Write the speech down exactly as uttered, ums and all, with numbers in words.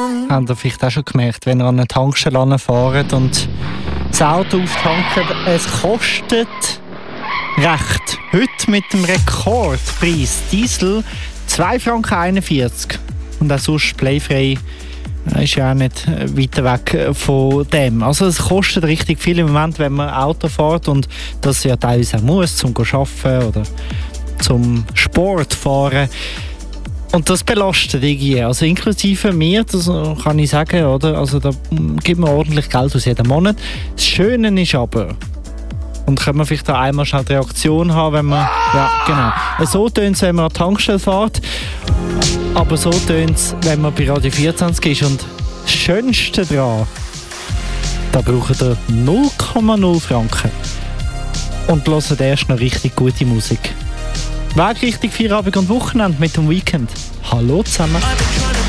Habt ihr vielleicht auch schon gemerkt, wenn ihr an eine Tankstelle fahrt und das Auto auftanken, es kostet recht. Heute mit dem Rekordpreis Diesel zwei Franken einundvierzig. Und auch sonst playfrei ist ja auch nicht weiter weg von dem. Also es kostet richtig viel im Moment, wenn man Auto fährt und das ja teilweise auch muss, zum Arbeiten oder zum Sport fahren. Und das belastet irgendwie, also inklusive mir, das kann ich sagen, oder? Also da gibt man ordentlich Geld aus jeden Monat. Das Schöne ist aber, und können wir vielleicht da einmal schnell die Reaktion haben, wenn man, ja genau, so tönt es, wenn man an die Tankstelle fährt, aber so tönt es, wenn man bei Radio vierundzwanzig ist. Und das Schönste daran, da braucht ihr null Komma null Franken und hört erst noch richtig gute Musik. Weg richtig Feierabend und Wochenende mit dem Weekend. Hallo zusammen.